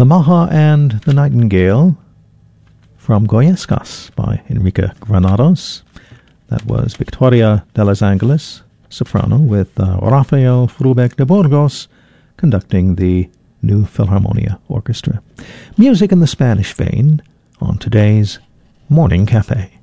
The Maha and the Nightingale from Goyescas by Enrique Granados. That was Victoria de los Angeles, soprano, with Rafael Frubeck de Burgos conducting the New Philharmonia Orchestra. Music in the Spanish vein on today's Morning Cafe.